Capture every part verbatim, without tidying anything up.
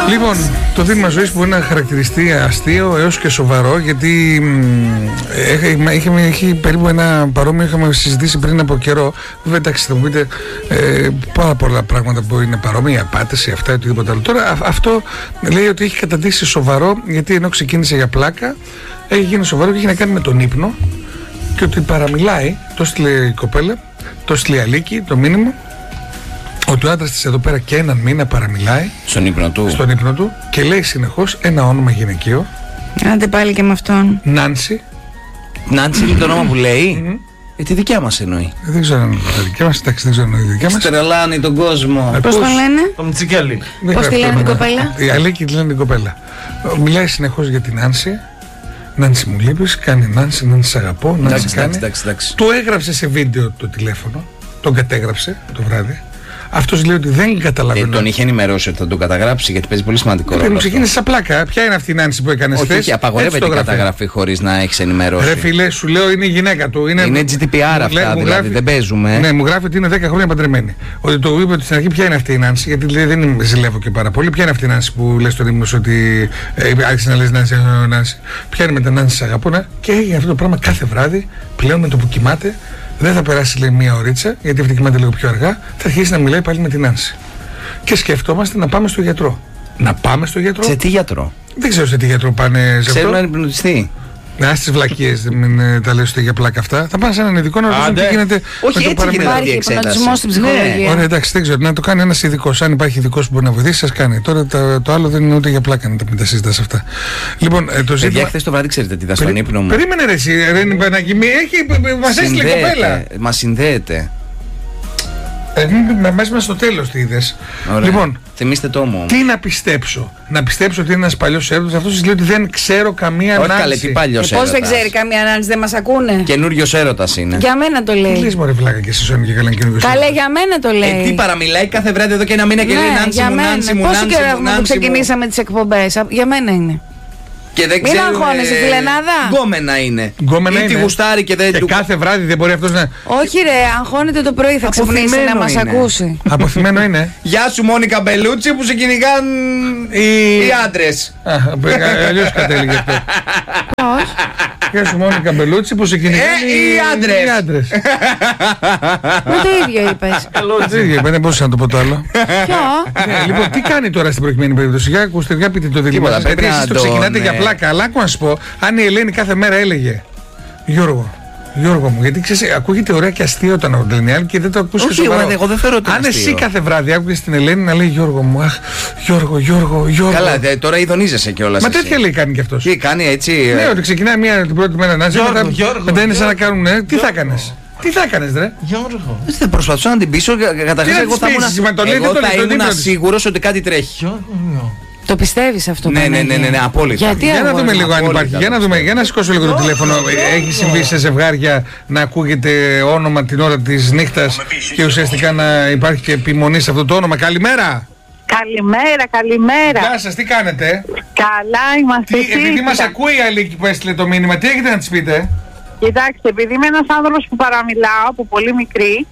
Λοιπόν, το δίλημμα ζωής μπορεί να χαρακτηριστεί αστείο έως και σοβαρό, γιατί είχε, είχε περίπου ένα παρόμοιο, είχαμε συζητήσει πριν από καιρό. Βέβαια, εντάξει, θα μου πείτε ε, πάρα πολλά πράγματα που είναι παρόμοια, απάτηση, αυτά ή οτιδήποτε άλλο. Τώρα α, αυτό λέει ότι έχει καταντήσει σοβαρό, γιατί ενώ ξεκίνησε για πλάκα, έχει γίνει σοβαρό και έχει να κάνει με τον ύπνο και ότι παραμιλάει, το στείλε η κοπέλα, το στείλε η Αλίκη, το μήνυμα. Ότι ο άντρας της εδώ πέρα και έναν μήνα παραμιλάει στον ύπνο του, στον ύπνο του και λέει συνεχώς ένα όνομα γυναικείο. Άντε πάλι και με αυτόν. Νάνση. Νάνση είναι το όνομα που λέει. Mm-hmm. Ε, τη δικιά μας εννοεί. Ε, δεν ξέρω αν είναι τη δικιά μας, εντάξει, δεν ξέρω αν είναι τη δικιά μας. Στρελάνει τον κόσμο. Ε, πώς το λένε? Το Μητσικέλη. Πώς τη λένε την κοπέλα? Η Αλίκη τη λένε την κοπέλα. Μιλάει συνεχώς για την Νάνση. Νάνση μου λείπεις, κάνει Νάνση, Νάνση σ' αγαπώ, Νάνση εντάξει, κάνει. Εντάξει, εντάξει. Το έγραψε σε βίντεο το τηλέφωνο, τον κατέγραψε το βράδυ. Αυτός λέει ότι δεν καταλαβαίνω. Ε, τον είχε ενημερώσει ότι θα τον καταγράψει, γιατί παίζει πολύ σημαντικό ρόλο. Μου ξεκίνησε σαν πλάκα. Ποια είναι αυτή η Νάνση που έκανε χθες? Όχι, απαγορεύεται η καταγραφή χωρίς να έχεις ενημερώσει. Ρε φίλε, σου λέω είναι η γυναίκα του. Είναι, είναι τζι ντι πι αρ αυτά, δηλαδή γράφει, δεν παίζουμε. Ναι, μου γράφει ότι είναι δέκα χρόνια παντρεμένη. Ότι το είπε ότι στην αρχή ποια είναι αυτή η Νάνση, γιατί λέει, δεν είμαι, ζηλεύω και πάρα πολύ. Ποια είναι αυτή η Νάνση που λες στον ύμνο ότι ε, άρχισε να λες Νάνση, Νάνση. Ποια είναι με τα Νάνση, αγαπώ, ναι. Και έγινε αυτό το πράγμα κάθε βράδυ, πλέον με το που κοιμάται. Δεν θα περάσει, λέει, μία ωρίτσα, γιατί αυτή κοιμάται λίγο πιο αργά. Θα αρχίσει να μιλάει πάλι με την Νάνση. Και σκεφτόμαστε να πάμε στο γιατρό. Να πάμε στο γιατρό. Σε τι γιατρό? Δεν ξέρω σε τι γιατρό πάνε. Σε αυτό. Ξέρουν να εμπνευστεί. Να στις βλακίες, μην τα λέω για πλάκα αυτά. Θα πάνε σε έναν ειδικό να ρωτήσουν τι γίνεται. Όχι, έτσι γίνεται. Υπάρχει υπνοτισμό στην ψυχολογία. Ωραία, εντάξει, δεν ξέρω. Να το κάνει ένας ειδικός. Αν υπάρχει ειδικός που μπορεί να βοηθήσει, σας κάνει. Τώρα το, το άλλο δεν είναι ούτε για πλάκα να τα μην τα συζητάς αυτά. Λοιπόν, το ζήτημα. Για χθες το βράδυ, ξέρετε τι είδα στον ύπνο μου. Περίμενε ρε εσύ, Ρένι Παναγιμή, έχει μας έστειλε κοπέλα. Μα συνδέεται. Ε, μέσα στο τέλος τι είδες. Λοιπόν, θυμίστε το μου. Τι να πιστέψω? Να πιστέψω ότι είναι ένας παλιός έρωτας? Αυτό σας λέει ότι δεν ξέρω καμία Νάνση. Όχι καλέ, τι παλιός έρωτας? Πώς δεν ξέρει καμία Νάνση, δεν μας ακούνε? Καινούριος έρωτας είναι. Για μένα το λέει. Τι λες μωρέ βλάκα και εσύ Σόνη και καλά καινούριος έρωτας? Καλέ, για μένα το λέει. Ε, τι παραμιλάει κάθε βράδυ εδώ και ένα μήνα και λέει Νάνση μου, Νάνση μου, Πόσο καιρό έχουμε που ξεκινήσαμε τις εκπομπές? Για μένα είναι. Και δεν μην ξέρουμε, αγχώνεσαι, φιλενάδα. Γκόμενα είναι. Γκόμενα ή τη γουστάρει και δεν και του... κάθε βράδυ δεν μπορεί αυτός να... Όχι ρε, αγχώνεται το πρωί, θα ξυπνήσει να μας είναι. ακούσει. Αποθυμένο είναι. Γεια σου Μόνικα Μπελούτσι που σε κυνηγάν οι, οι άντρες. Αλλιώς κατέληγε αυτό. Πώς? Γεια σου Μόνικα Μπελούτσι που σε κυνηγάν οι άντρες. Με το ίδιο είπες. Το ίδιο είπα, δεν μπορούσα να το πω το άλλο. Ποιο? Λοιπόν, τι κάνει τώρα στην προκειμένη περίπτωση? Για ακούστε, για πείτε το δίλημμα σας. Γιατί εσείς το ξεκινάτε για πλάκα, αλλά άκου να σου πω, αν η Ελένη κάθε μέρα έλεγε Γιώργο, Γιώργο μου, γιατί ξέρεις, ακούγεται ωραία και αστείο όταν ο Ντελνιάλ και δεν το ακούσεις σοβαρό. Όχι, εγώ δεν θεωρώ ότι αν είναι εσύ αστείο. κάθε βράδυ άκουγες την Ελένη να λέει Γιώργο μου, αχ, Γιώργο, Γιώργο, Γιώργο. Καλά, δε, τώρα ειδονίζεσαι κιόλας. Μα εσύ. τέτοια λέει κάνει κι αυτός. Τι κάνει έτσι. Ναι, ε... ότι ξεκινάει μία την πρώτη μέρα να ζει, μετά, μετά είναι σαν να κάνουν, ε, τι θα έκανες? Τι θα έκανες ρε? Γιώργο. Δεν προσπαθούσα να την πείσω. Καταρχάς εγώ θα ήμουν σίγουρος ότι κάτι τρέχει. Το πιστεύεις αυτό? Ναι, ναι, ναι, ναι, ναι, απόλυτα. Γιατί για να αγώνα? δούμε λίγο αν Απόλυτα, υπάρχει. Για να δούμε, για να σηκώσω λίγο το τηλέφωνο. Έχει συμβεί σε ζευγάρια να ακούγεται όνομα την ώρα της νύχτας και ουσιαστικά να υπάρχει και επιμονή σε αυτό το όνομα? Καλημέρα. Καλημέρα, καλημέρα. Γεια σας, τι κάνετε? Καλά είμαστε. Τι, επειδή μας ακούει η Αλίκη που έστειλε το μήνυμα, τι έχετε να της πείτε? Κοιτάξτε, επειδή είμαι ένας άνθρωπος που παραμιλάω από πολύ μικρή,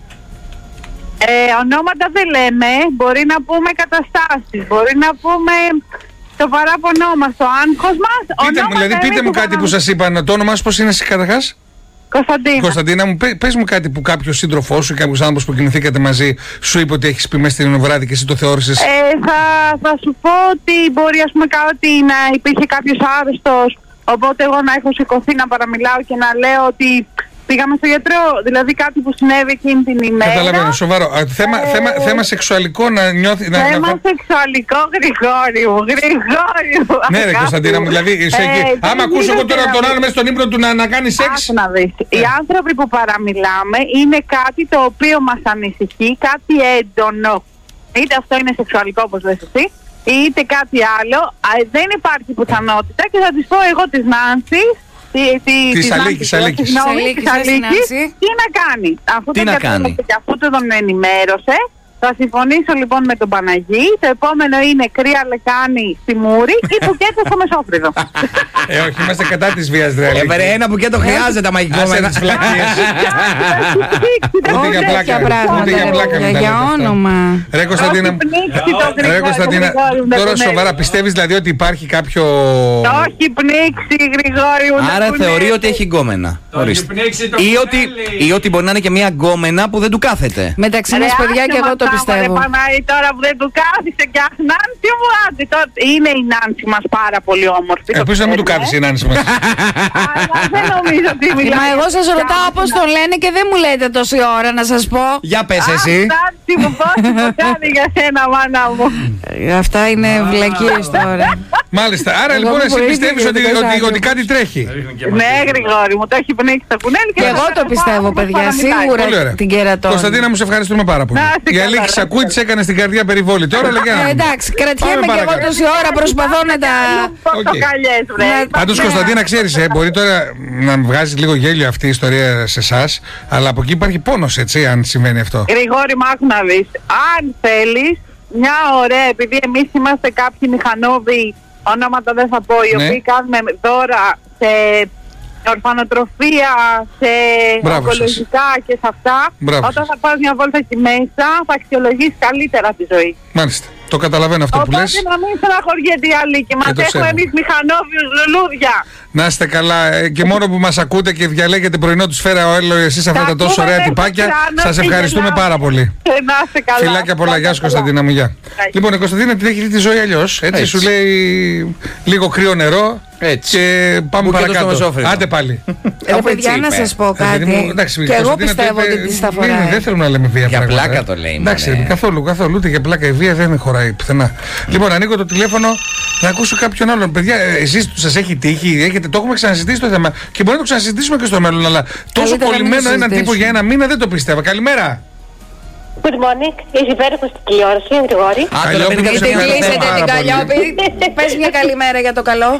ε, ονόματα δεν λέμε, μπορεί να πούμε καταστάσεις, μπορεί να πούμε το παράπονό μας, το άγχος μας. Πείτε μου, δηλαδή, πείτε μου κάτι που σας είπαν. Το όνομά σου πώς είναι εσύ καταρχάς? Κωνσταντίνα. Κωνσταντίνα μου, πέ, πες μου κάτι που κάποιος σύντροφός σου ή κάποιος άνθρωπος που κινηθήκατε μαζί σου είπε ότι έχεις πει μέσα στην βράδυ και εσύ το θεώρησες? Ε, θα, θα σου πω ότι μπορεί ας πούμε ότι να υπήρχε κάποιος άρρωστος, οπότε εγώ να έχω σηκωθεί να παραμιλάω και να λέω ότι πήγαμε στο γιατρό, δηλαδή κάτι που συνέβη εκείνη την ημέρα. Καταλαβαίνω, σοβαρό. Α, θέμα, ε, θέμα, θέμα σεξουαλικό να νιώθει. Θέμα να, να... σεξουαλικό, Γρηγόρη μου, Γρηγόρη μου. Ναι, ρε Κωνσταντίνα μου, δηλαδή. Σε ε, εκεί. Άμα ακούσω εγώ τώρα τον άλλο μέσα στον ύπνο του να, να κάνει σεξ. Άκου να δεις. Οι άνθρωποι που παραμιλάμε είναι κάτι το οποίο μας ανησυχεί, κάτι έντονο. Είτε αυτό είναι σεξουαλικό όπως λες εσύ, είτε κάτι άλλο. Α, δεν υπάρχει πιθανότητα και θα της πω εγώ της Νάνσης. Της Αλίκης, Αλίκης. Τι να κάνει. Αφού τι τον να κάνει. και αφού τον ενημέρωσε, Θα συμφωνήσω λοιπόν με τον Παναγί. Το επόμενο είναι κρύα λεκάνη στη Μούρη ή μπουκέτο στο Μεσόφρυδο. Ε, όχι, είμαστε κατά της βίας, ρε. Ε, ένα μπουκέτο χρειάζεται, μαγικό με τις φλακίες. Ούτε για πλάκα. Για όνομα. Ρε Κωνσταντίνα, ρε Κωνσταντίνα, τώρα σοβαρά πιστεύεις δηλαδή ότι υπάρχει κάποιο... Όχι πνίξει, Γρηγόρη. Άρα θεωρεί ότι έχει γκόμενα. Ή ότι μπορεί να είναι και μια γκόμενα που δεν του κάθεται. Μεταξύ μας, παιδιά, και εγώ το πιστεύω. Τώρα που δεν του κάθισε και αχ, Νάνση μου, άντε, είναι η Νάνση μας πάρα πολύ όμορφη. Επίσης να μην του κάθισε η Νάνση μας. Αλλά δεν νομίζω ότι μιλάει. Μα εγώ σας ρωτάω πώς τον λένε και δεν μου λέτε τόση ώρα να σας πω. Για πες εσύ. Νάνση μου, πώς το κάνει για σένα, μάνα μου. Αυτά είναι βλακίες τώρα. Μάλιστα, άρα λοιπόν εσύ πιστεύεις ότι κάτι τρέχει. Ναι, Γρηγόρη μου, το έχει πνίξει το κουνέλι. Και εγώ το πιστεύω, παιδιά, σίγουρα την κερατώνει. Κωνσταντίνα μου, σε ευχαριστούμε πάρα πολύ. Η Αλίκη σ' ακούει, της έκανε στην καρδιά περιβόλη. Τώρα λέγαμε. Εντάξει, κρατιέμαι και εγώ τόση ώρα, προσπαθώ να τα. Πάντως Κωνσταντίνα, ξέρεις, μπορεί τώρα να βγάζει λίγο γέλιο αυτή η ιστορία σε εσάς, αλλά από εκεί υπάρχει πόνος, έτσι, αν συμβαίνει αυτό. Γρηγόρη, μ' άκου να δεις. Αν θέλεις, μια ωραία, επειδή εμείς είμαστε κάποιοι μηχανόβοι, ονόματα δεν θα πω, οι οποίοι κάνουμε δώρα σε ορφανοτροφία, σε ογκολογικά και σε αυτά. Μπράβο όταν σας. θα πας μια βόλτα εκεί μέσα, θα αξιολογήσεις καλύτερα τη ζωή. Μάλιστα. Το καταλαβαίνω αυτό Οπότε, που λες. Οπότε να μην στεναχωριέται η Αλίκη. Μας έχουμε εμείς μηχανόβιους λουλούδια. Να είστε καλά. Και μόνο που μας ακούτε και διαλέγετε πρωινό του σφαίρα ο Έλλο, εσείς αυτά τα τόσο ωραία τυπάκια. Σας ευχαριστούμε πάρα πολύ. Να είστε καλά. Φιλάκια πολλά. Γεια σου Κωνσταντίνα μου. Γεια. Λοιπόν, η Κωνσταντίνα την έχει δει τη ζωή αλλιώς. Έτσι, έτσι σου λέει λίγο κρύο νερό. Έτσι. Και πάμε που παρακάτω. Άντε πάλι. Ρε παιδιά, να σας πω κάτι. Και εγώ πιστεύω ότι τη τα φοράει. Δεν θέλουμε να λέμε βία πράγματα. Για πλάκα το λέει. Εντάξει, καθόλου, καθόλου. Ούτε για πλάκα η βία δεν χωράει πουθενά. Λοιπόν, ανοίγω το τηλέφωνο να ακούσω κάποιον άλλον. Παιδιά, εσείς σας έχει τύχει, έχετε, το έχουμε ξανασυζητήσει το θέμα και μπορεί να το ξανασυζητήσουμε και στο μέλλον. Αλλά τόσο κολλημένο έναν τύπο για ένα μήνα δεν το πιστεύω. Καλημέρα. Good morning. Είσαι υπέροχος στην τηλεόραση, Γρηγόρη. Καλλιόπη, μην την κλείσετε την Καλλιόπη. Πες μια καλημέρα για το καλό.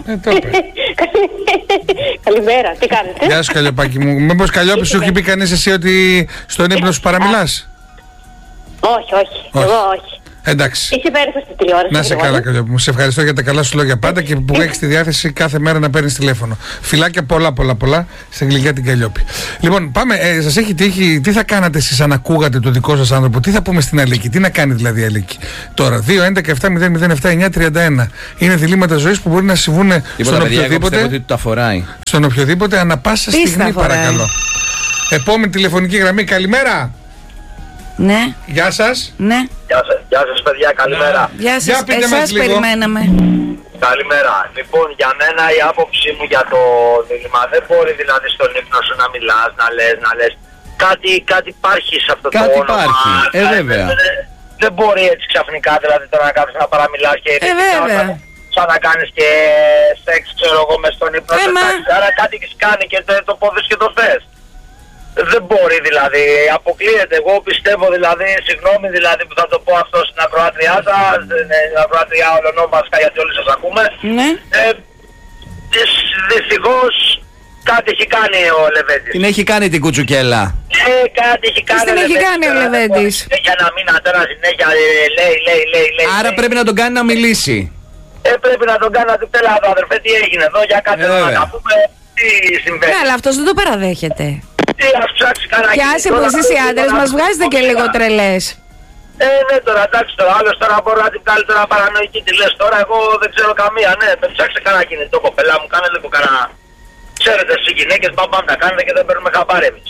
Καλημέρα, τι κάνετε? Γεια σου Καλλιοπάκη μου. Μήπως Καλλιόπη σου έχει πει κανείς εσύ ότι στον ύπνο σου παραμιλάς? Όχι, όχι. Εγώ όχι. Εντάξει. Είσαι υπέροχος στην τηλεόραση. Να σε καλά, Καλλιόπη μου. Σε ευχαριστώ για τα καλά σου λόγια πάντα και που έχεις τη διάθεση κάθε μέρα να παίρνεις τηλέφωνο. Φιλάκια πολλά, πολλά, πολλά στην γλυκιά την Καλλιόπη. Λοιπόν, πάμε. Ε, σας έχει τύχει, τι θα κάνατε εσείς αν ακούγατε το δικό σας άνθρωπο, τι θα πούμε στην Αλίκη, τι να κάνει δηλαδή η Αλίκη. Τώρα, δύο έντεκα επτά μηδέν μηδέν επτά εννιά τριάντα ένα είναι διλήμματα ζωής που μπορεί να συμβούν στον οποιοδήποτε. Στον οποιοδήποτε ανα πάσα στιγμή, παρακαλώ. Επόμενη τηλεφωνική γραμμή, καλημέρα. Ναι. Γεια σας. Ναι. Γεια σας, γεια σας παιδιά, καλημέρα. Γεια σας, εσάς περιμέναμε. Καλημέρα. Λοιπόν, για μένα η άποψή μου για το δίλημμα δεν μπορεί δηλαδή στον ύπνο σου να μιλάς, να λες, να λες. Κάτι, κάτι υπάρχει σε αυτό κάτι το όνομα. Κάτι υπάρχει, ε βέβαια. Δεν, δεν μπορεί έτσι ξαφνικά δηλαδή τώρα να κάνεις να παραμιλάς και... Ε βέβαια. Σαν να κάνεις και σεξ, ξέρω εγώ, μες στον ύπνο. Άρα κάτι έχεις κάνει και το, το πόδες και το θες. Δεν μπορεί δηλαδή, αποκλείεται. Εγώ πιστεύω δηλαδή, συγγνώμη δηλαδή που θα το πω αυτό στην ακροάτριά σας, στην ακροάτριά ολονόμασκα γιατί όλοι σας ακούμε. Ναι. Ε, δυστυχώς κάτι έχει κάνει ο Λεβέντης. Την έχει κάνει την κουτσουκέλα. Ε, κάτι έχει κάνει. Την έχει κάνει ο Λεβέντης. Για να μην τώρα συνέχεια λέει, λέει, λέει, λέει. Άρα λέει. πρέπει να τον κάνει να μιλήσει. Ε, πρέπει να τον κάνει να του πει εδώ αδερφέ τι έγινε εδώ, για κάτι ε, να πούμε τι συμβαίνει. Ναι, αλλά αυτός δεν το παραδέχεται. Τι ας ψάξει κανένα. Και άσε που εσείς οι άντρες μας βγάζετε και λίγο τρελές. Ε, ναι, τώρα εντάξει, τώρα άλλος τώρα μπορεί να την βγάλει τώρα παρανοϊκή. Τι λες τώρα, εγώ δεν ξέρω καμία. Ναι, με ψάξε κανένα κινητό, κοπελά μου, κάνε λίγο κανένα. Ξέρετε, εσείς οι γυναίκες μπαμπαμ τα κάνετε και δεν παίρνουμε χαμπάρι εμείς.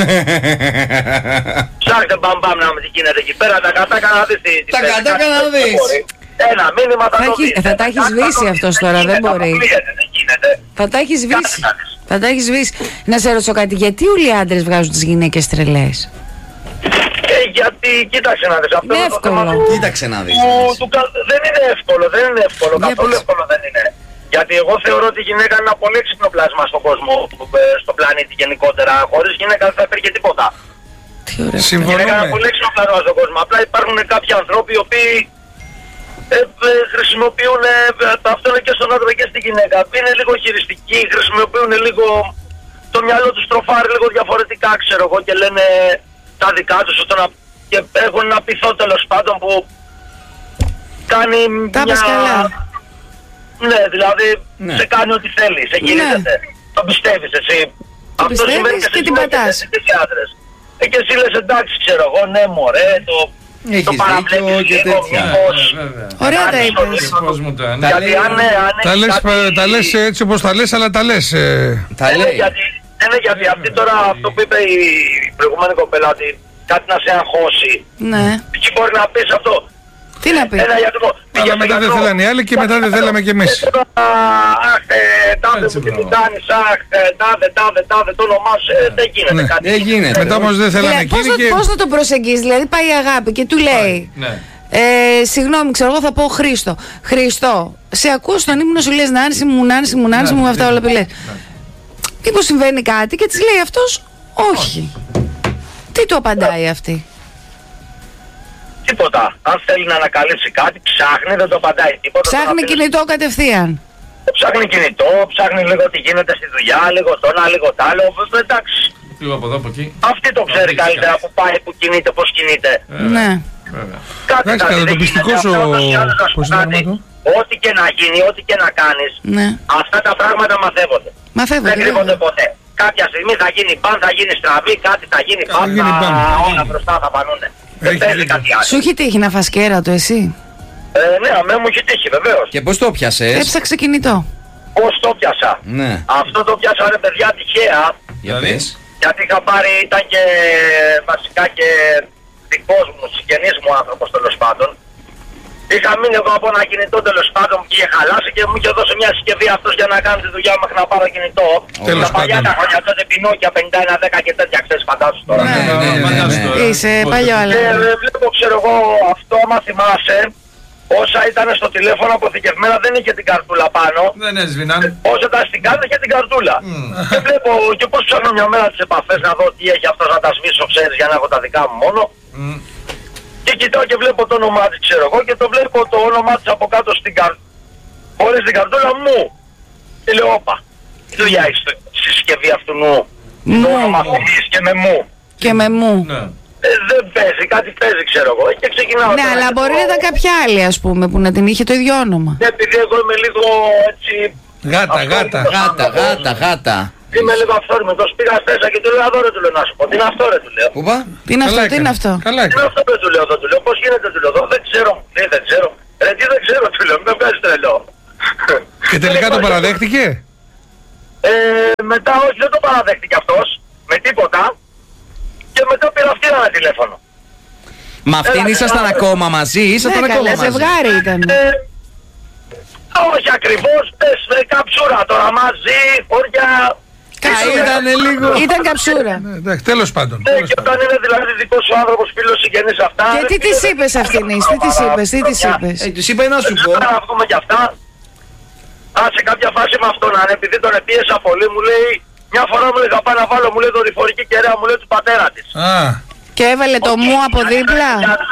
Ψάξτε μπαμπαμ να με τι γίνεται εκεί πέρα, τα κατάκα να δεις τι. Τα κατάκα να δεις. Ένα μήνυμα θα, θα το δεις. Θα τα έχει σβήσει αυτός τώρα, δεν μπορεί. Θα τα έχει σβήσει. Θα τα έχει σβήσει. Να σε ρωτήσω κάτι, γιατί όλοι οι άντρες βγάζουν τις γυναίκες τρελές? Ε, γιατί, κοίταξε να δεις. Αυτό είναι εύκολο. Κοίταξε να δεις. Δεν είναι εύκολο, δεν είναι εύκολο. Καθόλου εύκολο δεν είναι. Γιατί εγώ θεωρώ ότι η γυναίκα είναι ένα πολύ έξυπνο πλάσμα στον κόσμο, στον πλανήτη γενικότερα. Χωρίς γυναίκα δεν θα υπήρχε τίποτα. Συμφωνούμε. Η γυναίκα είναι ένα πολύ έξυπνο πλάσμα στον κόσμο. Απλά υπάρχουν κάποιοι άνθρωποι οι οποίοι ε, ε, χρησιμοποιούν, ε, αυτό είναι και στον άντρα και στη γυναίκα. Είναι λίγο χειριστικοί, χρησιμοποιούν λίγο το μυαλό τους τροφάρει λίγο διαφορετικά, ξέρω εγώ, και λένε τα δικά τους, όταν και έχουν ένα πειθό τέλος πάντων που κάνει τα μια... καλά. Ναι, δηλαδή ναι. σε κάνει ό,τι θέλει, σε γυρίζεται. Ναι. Το πιστεύεις εσύ. Το Αυτό σημαίνει πιστεύεις και την πατάς. Και άντρες. Ε, και εσύ λες εντάξει ξέρω εγώ, ναι μωρέ, το... Έχεις το παραβλέπεις λίγο, μήπως... Ωραία τα είπες. Τα λες έτσι όπως τα λες, αλλά τα λες. Τα λέει. Είναι γιατί αυτή τώρα αυτό που είπε η προηγούμενη κοπέλα, ότι κάτι να σε αγχώσει. Ναι. Τι μπορεί να πεις αυτό. Τι να πει. Αλλά μετά δεν θέλανε οι άλλοι και μετά δεν θέλαμε κι εμείς. Αχ, τάδε μου τι μου κάνεις, αχ, τάδε, τάδε, τάδε, το όνομά σου, δεν γίνεται κάτι. Δεν γίνεται. Μετά όμως δεν θέλανε εκείνοι και... Πώς θα το προσεγγίσεις, δηλαδή πάει η αγάπη και του λέει ε, συγγνώμη, ξέρω εγώ θα πω Χρήστο. Χρήστο, σε ακούω στον ύμνο σου λες Νάνση μου, Νάνση μου, Νάνση μου, αυτά όλα που λες. Μήπως συμβαίνει κάτι και της λέει αυτός όχι. Τι του απαντάει αυτή. Τίποτα. Αν θέλει να ανακαλύψει κάτι, ψάχνει, δεν το απαντάει τίποτα. Ψάχνει κινητό κατευθείαν. Ψάχνει κινητό, ψάχνει λίγο τι γίνεται στη δουλειά, λίγο το ένα, λίγο το άλλο. Εντάξει. Λίγο από εδώ, από εκεί. Αυτή το ξέρει καλύτερα που πάει, που κινείται, πώς κινείται. Ναι. Κάτι κατά το πιστικό σου. Ό,τι και να γίνει, ό,τι και να κάνεις, αυτά τα πράγματα μαθεύονται. Μαθεύονται. Δεν κρύβονται ποτέ. Κάποια στιγμή θα γίνει μπαν, θα γίνει στραβή, κάτι θα γίνει μπαν, όλα μπροστά θα πανούνε. Δεν παίζει κάτι άλλο. Σου έχει τύχει να φας κέρατο εσύ? Ε, ναι, αμέ μου έχει τύχει βεβαίως. Και πώς το πιάσες? Έψαξε κινητό. Πώς το πιάσα? Ναι. Αυτό το πιάσα ρε παιδιά τυχαία. Για πες. Γιατί είχα πάρει, ήταν και βασικά και δικός μου, συγγενής μου άνθρωπος τέλος πάντων. Είχα μείνει εγώ από ένα κινητό τέλος πάντων που είχε χαλάσει και μου είχε δώσει μια συσκευή αυτός για να κάνει τη δουλειά μέχρι να πάρω κινητό. Τα παλιά τα χρόνια τότε πινόκια πενήντα ένα δέκα και τέτοια, ξέρεις, φαντάσου τώρα. Ναι, ναι, ναι. Είσαι παλιό άλλο. Και βλέπω, ξέρω εγώ, αυτό άμα θυμάσαι, όσα ήταν στο τηλέφωνο αποθηκευμένα δεν είχε την καρτούλα πάνω. Δεν έσβηναν. Όσα τα αστικά δεν είχε την καρτούλα. Mm. Και βλέπω και πώς ψάχνω μια μέρα τις επαφές να δω τι έχει αυτός να τα σβήσω, ξέρεις, για να έχω τα δικά μου μόνο. Mm. Και κοιτάω και βλέπω το όνομά της, ξέρω εγώ, και το βλέπω το όνομά της από κάτω στην καρτούλα. Χωρίς την καρτούλα μου. Και λέω, όπα, τι δουλειά έχεις στη συσκευή αυτού νου. Το όνομα αυτής και με μου. Και με μου. Ναι. Ε, δεν παίζει, κάτι παίζει, ξέρω εγώ. Και ξεκινάω. Ναι, αλλά μπορεί να ήταν κάποια άλλη, ας πούμε, που να την είχε το ίδιο όνομα. Ναι, επειδή εγώ είμαι λίγο έτσι. Γάτα, γάτα. Γάτα, γάτα, γάτα. Είμαι λίγο αυθόρμητος, πήγα στέσα και του λέω, εδώ ρε του λέω να σου πω, τι είναι αυτό ρε του λέω. Πού πά? Τι είναι αυτό, τι είναι αυτό. Τι είναι αυτό ρε του λέω εδώ, του λέω, πώς γίνεται του λέω εδώ, δεν ξέρω, τι δεν ξέρω. Ρε τι δεν ξέρω του λέω, μην με βγάζεις τρελό. Και τελικά το παραδέχτηκε? Ε, μετά όχι, δεν το παραδέχτηκε αυτός, με τίποτα. Και μετά πήρα αυτή ένα τηλέφωνο. Μα αυτήν ήσασταν ακόμα μαζί, ήσασταν ακόμα μαζί. Ζευγάρι ήταν. Όχι ακριβώς, πες με καψούρα τώρα μαζί, χωριά. Ήτανε λίγο. Ήταν καψούρα. Εντάξει, τέλος πάντων. Ναι, και όταν είναι δηλαδή δικός σου άνθρωπος, φίλος, συγγενής αυτά. Και τι της είπες αυτήν, τι της είπες, τι της είπες. Ε, τους είπα να σου πω. Να βγούμε κι αυτά. Α, σε κάποια φάση με αυτόν, αν επειδή τον επίεσα πολύ, μου λέει, μια φορά μου λέει θα πάω να βάλω, μου λέει δορυφορική κεραία, μου λέει του πατέρα της. Α. Και έβαλε το μου από δίπλα.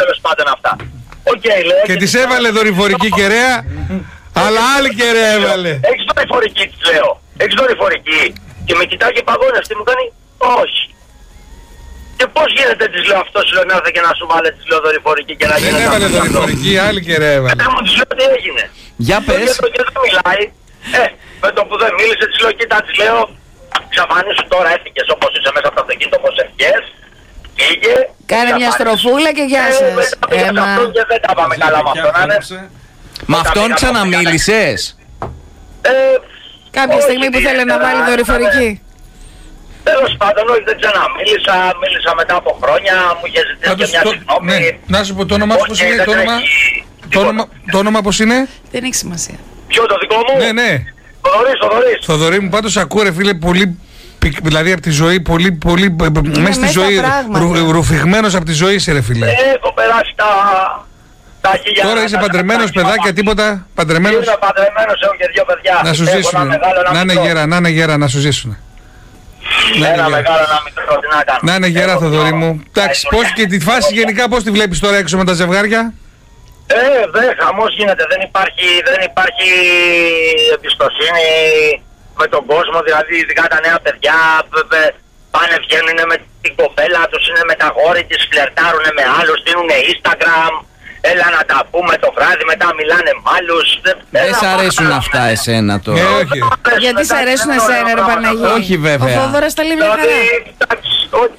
Και της έβαλε δορυφορική κεραία, αλλά άλλη κεραία έβαλε. Έχεις δορυφορική, της λέω. Έχεις δορυφορική. Και με κοιτάει και παγώνει, αυτή μου κάνει, όχι. Και πώς γίνεται, της λέω, αυτός λέω να έρθει και να σου βάλε, της λέω δορυφορική και να γίνει. Δεν έβαλε δορυφορική, άλλη κεραία έβαλε. Δεν μου της λέω τι έγινε. Για πες. Και δεν μιλάει. Ε, με το που δεν μίλησε, της λέω, κοίτα, της λέω, ξαφανίσου τώρα, έφυγες όπως είσαι μέσα από το αυτοκίνητο, όπως ευχές. Πήγε. Κάνε μια στροφούλα και γεια σας. Ε, και δεν τα πάμε καλά με αυτόν, ναι. Με αυτόν ξαναμίλησες? Ε, κάποια στιγμή που θέλει να βάλει δορυφορική. Τέλος πάντων, όχι, δεν ξαναμίλησα, μίλησα μετά από χρόνια, μου είχε ζητήσει και μια συγγνώμη. Ναι. Να σου πω το όνομα πώς είναι, το όνομα, το όνομα, το όνομα πώς είναι. Δεν έχει σημασία. Ποιο το δικό μου? Ναι, ναι. Θοδωρής, Θοδωρής. Θοδωρή μου, πάντως ακούω ρε φίλε πολύ, δηλαδή από τη ζωή, πολύ, πολύ, ναι, μέσα στη ζωή, ρου, ρουφηγμένος από τη ζωή είσαι ρε φίλε. Έχω περάσει τα... Τώρα είσαι παντρεμένος παιδάκια, τίποτα, παντρεμένος. Είμαι παντρεμένος, έχω και δύο παιδιά. Να σου ζήσουν, να είναι γέρα, να είναι γέρα, να σου ζήσουν. Ένα μεγάλο, ένα μικρό, τι να κάνω. Να είναι γέρα Θοδωρή μου. Εντάξει, πώς και τη φάση γενικά πώς τη βλέπεις τώρα έξω με τα ζευγάρια? Ε, δεν, χαμός γίνεται, δεν υπάρχει, δεν υπάρχει εμπιστοσύνη με τον κόσμο, δηλαδή ειδικά τα νέα παιδιά πάνε βγαίνουν με την κοπέλα τους, είναι με τα γόρη της, φλερτάρουνε με άλλους, δίνουνε Instagram. Έλα να τα πούμε το βράδυ, μετά μιλάνε με άλλους. Δεν σ' αρέσουν αυτά εσένα τώρα? Ε, όχι. Γιατί σ' αρέσουν εσένα, ρε Παναγία? Όχι βέβαια. Ο Θόδωρας τα λέει μια χαρά. Εντάξει, οκ.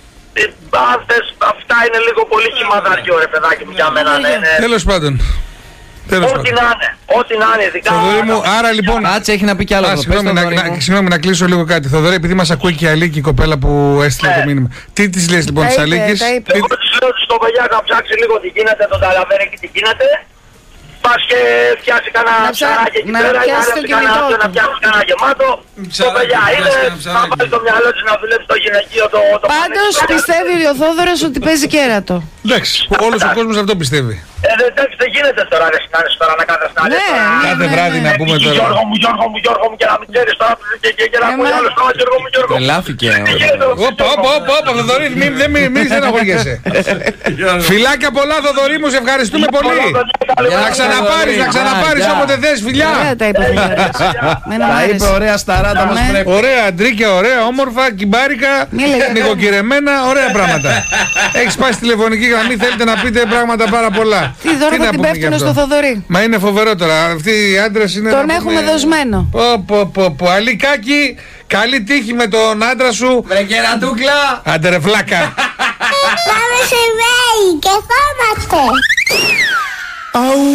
Αυτά είναι λίγο πολύ χυμαδαριό, ρε παιδάκι μου, για μένα. Τέλος πάντων. Ό,τι να είναι, ό,τι να είναι, ειδικά. Θοδωρή μου, άρα λοιπόν. Κάτσε, έχει να πει κι άλλο. Α, συγγνώμη, να, να, συγγνώμη, να κλείσω λίγο κάτι. Θοδωρή, επειδή μας ακούει και η Αλίκη, η κοπέλα που έστειλε ναι. το μήνυμα. Τι της λες λοιπόν της Αλίκης? Εγώ της λέω στο παιδιά να ψάξει λίγο τι γίνεται, τον ταλαβέρι και τι γίνεται. Πας και φτιάσει κανένα ψαράκι εκεί πέρα, ή να ρίξει κανένα άπιο να φτιάξει κανένα γεμάτο. Το παιδιά είναι, να βάλει το μυαλό της να δουλέψει το γυναικείο το πανεπιστήμιο. Πάντως πιστεύει ο Θόδωρας ότι παίζει κέρατο. Εντάξει, όλος ο κόσμος αυτό πιστεύει. Ε, εντάξει, δεν γίνεται τώρα, ρε συνάνες, τώρα να κάθεσαι να λες. Κάθε βράδυ να πούμε τώρα. Γιώργο μου, Γιώργο μου, Γιώργο μου, και να μην ξέρεις τώρα και να ακούει άλλος τώρα, Γιώργο μου, Γιώργο μου. Τρελάθηκε. Όπα, όπα, όπα, όπα, Θοδωρή, μην στεναχωριέσαι. Φιλάκια πολλά, Θοδωρή μου, σε ευχαριστούμε πολύ. Να ξαναπάρεις, να ξαναπάρεις όποτε θες, φιλιά. Τα είπε ωραία σταράτα μας πρέπει. Ωραία, αντρίκια, ωραία, όμορφα, κυμπάρικα, νοικοκυρεμένα, ωραία πράγματα. Έχεις πάει στη τηλεφωνική γραμμή, θέλετε να πείτε πράγματα πάρα πολλά. Τι δώρο θα την πέφτουνε στο Θοδωρή. Μα είναι φοβερό τώρα. Αυτοί οι άντρες είναι. Τον έχουμε δοσμένο. Πω, πω, πω, πω. Αλικάκι, καλή τύχη με τον άντρα σου. Βρε κερατούκλα. Άντε ρε βλάκα. Πάμε σε βέη και φόμαστε. Αου!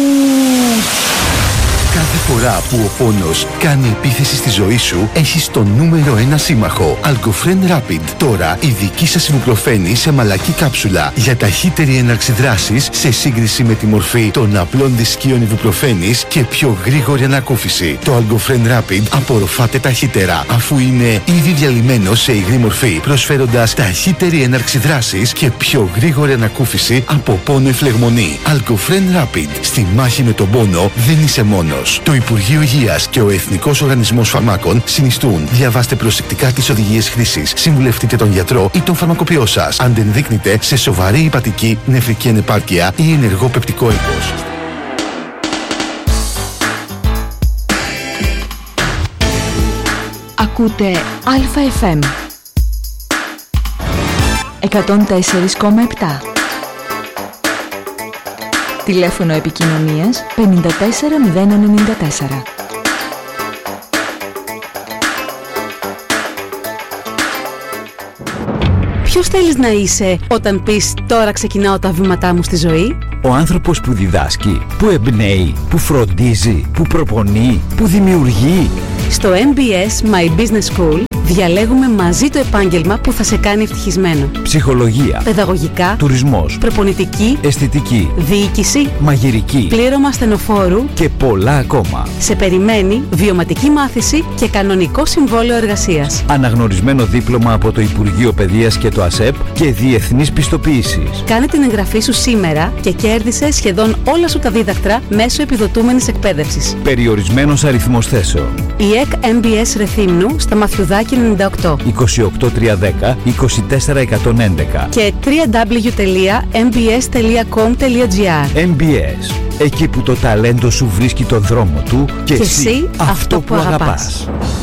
Κάθε φορά που ο πόνος κάνει επίθεση στη ζωή σου, έχεις το νούμερο ένα σύμμαχο. Algofren Rapid. Τώρα η δική σας ιβουπροφένη σε μαλακή κάψουλα για ταχύτερη έναρξη δράσης σε σύγκριση με τη μορφή των απλών δισκίων ιβουπροφένης και πιο γρήγορη ανακούφιση. Το Algofren Rapid απορροφάται ταχύτερα αφού είναι ήδη διαλυμένο σε υγρή μορφή, προσφέροντας ταχύτερη έναρξη δράσης και πιο γρήγορη ανακούφιση από πόνο ή φλεγμονή. Algofren Rapid. Στη μάχη με τον πόνο δεν είσαι μόνος. Το Υπουργείο Υγείας και ο Εθνικός Οργανισμός Φαρμάκων συνιστούν. Διαβάστε προσεκτικά τις οδηγίες χρήσης. Συμβουλευτείτε τον γιατρό ή τον φαρμακοποιό σας. Αν δεν δείκνετε σε σοβαρή υπατική, νεφρική ανεπάρκεια ή ενεργό πεπτικό έγκος. Ακούτε Αλφα εφ εμ εκατόν τέσσερα κόμμα επτά. Τηλέφωνο επικοινωνίας πενήντα τέσσερα μηδέν ενενήντα τέσσερα. Ποιος θέλεις να είσαι όταν πεις «Τώρα ξεκινάω τα βήματά μου στη ζωή»? Ο άνθρωπος που διδάσκει, που εμπνέει, που φροντίζει, που προπονεί, που δημιουργεί. Στο εμ μπι ες My Business School διαλέγουμε μαζί το επάγγελμα που θα σε κάνει ευτυχισμένο. Ψυχολογία, παιδαγωγικά, τουρισμός, προπονητική, αισθητική, διοίκηση, μαγειρική, πλήρωμα στενοφόρου και πολλά ακόμα. Σε περιμένει βιωματική μάθηση και κανονικό συμβόλαιο εργασίας. Αναγνωρισμένο δίπλωμα από το Υπουργείο Παιδείας και το ΑΣΕΠ και διεθνής πιστοποίησης. Κάνε την εγγραφή σου σήμερα και κέρδισε σχεδόν όλα σου τα δίδακτρα μέσω επιδοτούμενης εκπαίδευσης. Περιορισμένος αριθμός θέσεων. Η ΕΚ εμ μπι ες Ρεθύμνου στα Μαθιουδάκη ενενήντα οκτώ είκοσι οκτώ τριακόσια δέκα είκοσι τέσσερα εκατόν έντεκα και double-u double-u double-u τελεία εμ μπι ες τελεία κομ τελεία τζι άρ. εμ μπι ες. Εκεί που το ταλέντο σου βρίσκει τον δρόμο του και, και εσύ, εσύ αυτό, αυτό που αγαπάς. αγαπάς.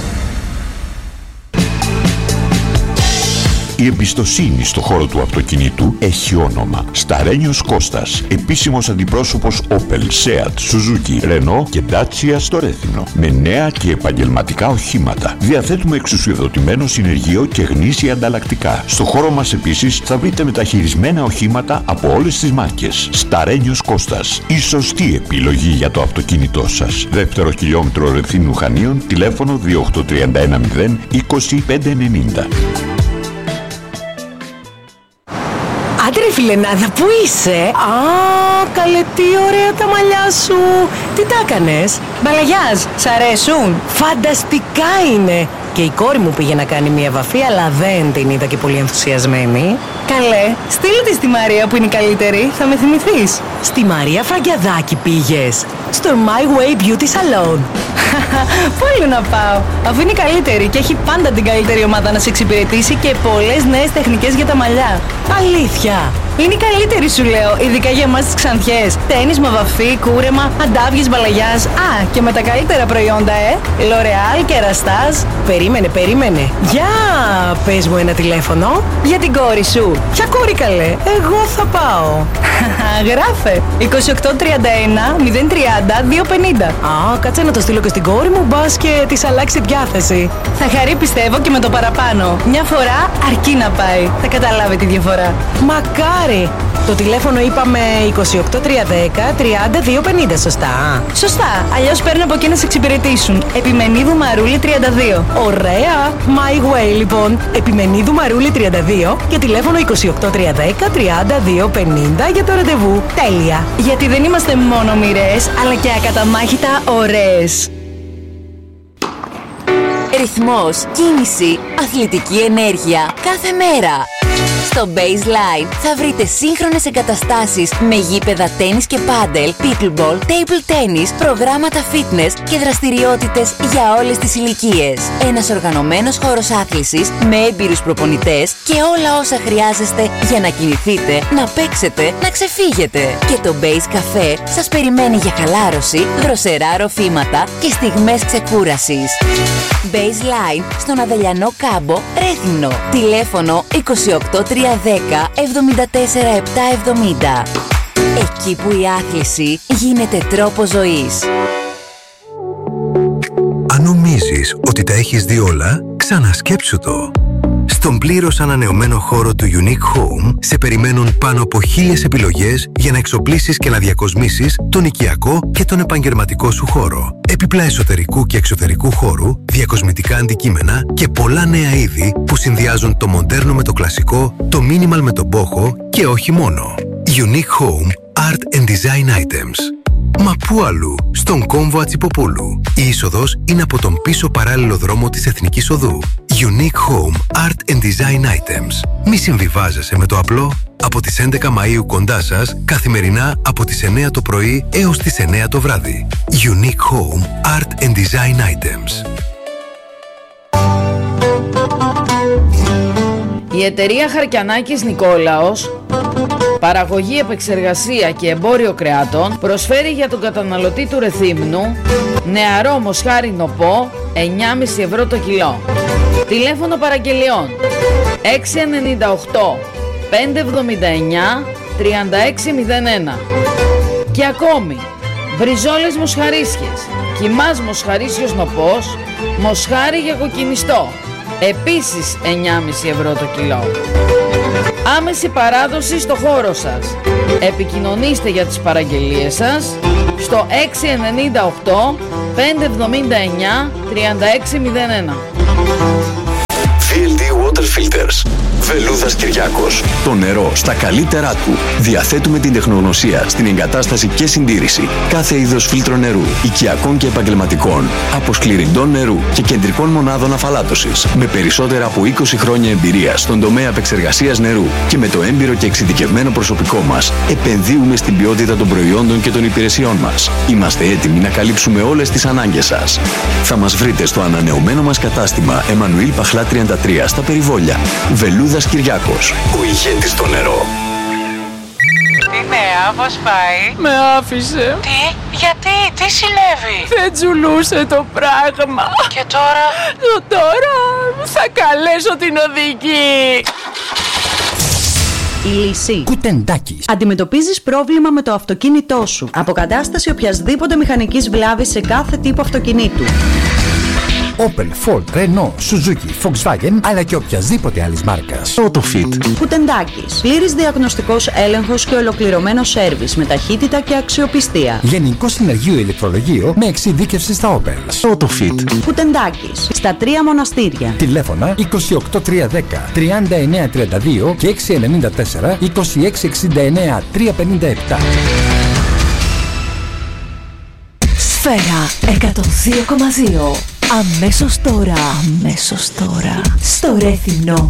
Η εμπιστοσύνη στο χώρο του αυτοκινήτου έχει όνομα. Σταρένιος Κώστας, επίσημος αντιπρόσωπος Opel, Seat, Suzuki, Renault και Dacia στο Ρέθυμνο. Με νέα και επαγγελματικά οχήματα. Διαθέτουμε εξουσιοδοτημένο συνεργείο και γνήσια ανταλλακτικά. Στο χώρο μας επίσης θα βρείτε μεταχειρισμένα οχήματα από όλες τις μάρκες. Σταρένιος Κώστας, η σωστή επιλογή για το αυτοκίνητό σας. Δεύτερο χιλιόμετρο Ρεθύμνου Χανίων, τηλέφωνο δύο οκτώ τρία ένα μηδέν είκοσι πέντε ενενήντα. Άντε ρε φιλενάδα, πού είσαι? Α, καλέ, τι ωραία τα μαλλιά σου. Τι τα έκανες? Μπαλαγιάζ, σ' αρέσουν? Φανταστικά είναι. Και η κόρη μου πήγε να κάνει μια βαφή, αλλά δεν την είδα και πολύ ενθουσιασμένη. Καλέ, στείλε τη στη Μαρία που είναι η καλύτερη, θα με θυμηθείς. Στη Μαρία Φραγκιαδάκη πήγες. Στο My Way Beauty Salon. Πού άλλο να πάω, αφού είναι η καλύτερη και έχει πάντα την καλύτερη ομάδα να σε εξυπηρετήσει και πολλές νέες τεχνικές για τα μαλλιά. Αλήθεια. Είναι η καλύτερη σου λέω, ειδικά για εμάς τις ξανθιές. Τένισμα, βαφή, κούρεμα, αντάβιες μπαλαγιάς. Α, και με τα καλύτερα προϊόντα, ε. L'Oreal, Kerastase. Περίμενε, περίμενε. Για, πες μου ένα τηλέφωνο. Για την κόρη σου. Ποια κόρη καλέ, εγώ θα πάω. Γράφε. είκοσι οκτώ τριάντα ένα μηδέν τριάντα δύο πενήντα. Α, κάτσε να το στείλω και στην κόρη μου, μπας και της αλλάξει διάθεση. Θα χαρεί πιστεύω και με το παραπάνω. Μια φορά αρκεί να πάει. Θα καταλάβει τη διαφορά. Μακάρι. Το τηλέφωνο είπαμε είκοσι οκτώ τριακόσια δέκα τριάντα δύο πενήντα, σωστά. Σωστά, αλλιώς παίρνω από εκεί να σε εξυπηρετήσουν. Επιμενίδου Μαρούλη τριάντα δύο. Ωραία. My Way λοιπόν. Επιμενίδου Μαρούλη τριάντα δύο και τηλέφωνο είκοσι οκτώ τριακόσια δέκα τριάντα δύο πενήντα για το ραντεβού. Τέλεια. Γιατί δεν είμαστε μόνο μοιρές, αλλά και ακαταμάχητα ωραίες. Ρυθμός, κίνηση, αθλητική ενέργεια κάθε μέρα. Στο Baseline θα βρείτε σύγχρονες εγκαταστάσεις με γήπεδα τένις και πάντελ, pickleball, table tennis, προγράμματα fitness και δραστηριότητες για όλες τις ηλικίες. Ένας οργανωμένος χώρος άθλησης με έμπειρους προπονητές και όλα όσα χρειάζεστε για να κινηθείτε, να παίξετε, να ξεφύγετε. Και το Base Café σας περιμένει για χαλάρωση, δροσερά ροφήματα και στιγμές ξεκούρασης. Baseline στον Αδελιανό Κάμπο, Ρέθυμνο. Τηλέφωνο είκοσι οκτώ τριακόσια δέκα εβδομήντα τέσσερα επτακόσια εβδομήντα. Εκεί που η άθληση γίνεται τρόπος ζωής. Αν νομίζεις ότι τα έχεις δει όλα, ξανασκέψου το. Στον πλήρως ανανεωμένο χώρο του Unique Home σε περιμένουν πάνω από χίλιες επιλογές για να εξοπλίσεις και να διακοσμήσεις τον οικιακό και τον επαγγελματικό σου χώρο. Έπιπλα εσωτερικού και εξωτερικού χώρου, διακοσμητικά αντικείμενα και πολλά νέα είδη που συνδυάζουν το μοντέρνο με το κλασικό, το minimal με τον μπόχο και όχι μόνο. Unique Home Art and Design Items. Μα πού αλλού, στον κόμβο Ατσιποπούλου. Η είσοδος είναι από τον πίσω παράλληλο δρόμο της Εθνικής Οδού. Unique Home Art and Design Items. Μη συμβιβάζεσαι με το απλό. Από τις έντεκα Μαΐου κοντά σας, καθημερινά από τις εννέα το πρωί έως τις εννέα το βράδυ. Unique Home Art and Design Items. Η εταιρεία Χαρκιανάκης Νικόλαος, παραγωγή, επεξεργασία και εμπόριο κρεάτων, προσφέρει για τον καταναλωτή του Ρεθύμνου νεαρό μοσχάρι νοπό εννιά κόμμα πέντε ευρώ το κιλό. Τηλέφωνο παραγγελιών έξι εννιά οκτώ πέντε εβδομήντα εννιά τριάντα έξι μηδέν ένα. Και ακόμη μπριζόλες μοσχαρίσιες, κιμάς μοσχαρίσιος νοπός, μοσχάρι για κοκκινιστό, επίσης εννιά κόμμα πέντε ευρώ το κιλό. Άμεση παράδοση στο χώρο σας. Επικοινωνήστε για τις παραγγελίες σας στο έξι εννιά οκτώ πέντε εβδομήντα εννιά τριάντα έξι μηδέν ένα. βι ελ ντι Water Filters. Βελούδας Κυριάκος. Το νερό στα καλύτερά του. Διαθέτουμε την τεχνογνωσία στην εγκατάσταση και συντήρηση κάθε είδος φίλτρο νερού, οικιακών και επαγγελματικών, αποσκληρυντών νερού και κεντρικών μονάδων αφαλάτωσης. Με περισσότερα από είκοσι χρόνια εμπειρία στον τομέα επεξεργασίας νερού και με το έμπειρο και εξειδικευμένο προσωπικό μας, επενδύουμε στην ποιότητα των προϊόντων και των υπηρεσιών μας. Είμαστε έτοιμοι να καλύψουμε όλες τις ανάγκες σας. Θα μας βρείτε στο ανανεωμένο μας κατάστημα Εμμανουήλ Παχλά τριάντα τρία στα Περιβόλια. Βελούδας Κυριάκος, ο ηγέτης στο νερό. Τι νέα, πώς πάει? Με άφησε. Τι, γιατί, τι συνέβη? Δεν τζουλούσε το πράγμα. Και τώρα? Το τώρα θα καλέσω την οδηγή. Η λύση. Κουτεντάκης. Αντιμετωπίζεις πρόβλημα με το αυτοκίνητό σου. Αποκατάσταση οποιασδήποτε μηχανικής βλάβης σε κάθε τύπο αυτοκινήτου. Opel, Ford, Renault, Suzuki, Volkswagen, αλλά και οποιασδήποτε άλλης μάρκας. Autofit. Κουτεντάκης. Πλήρης διαγνωστικός έλεγχος και ολοκληρωμένο σέρβις με ταχύτητα και αξιοπιστία. Γενικό συνεργείο ηλεκτρολογείο με εξειδίκευση στα Opel. Autofit. Κουτεντάκης. Στα τρία μοναστήρια. Τηλέφωνα είκοσι οκτώ τριακόσια δέκα τριάντα εννέα τριάντα δύο και έξι εννιά τέσσερα είκοσι έξι εξήντα εννέα τριακόσια πενήντα επτά. Σφαίρα εκατόν δύο κόμμα δύο. Αμέσως τώρα. Αμέσως τώρα. Στο Ρέθυμνο.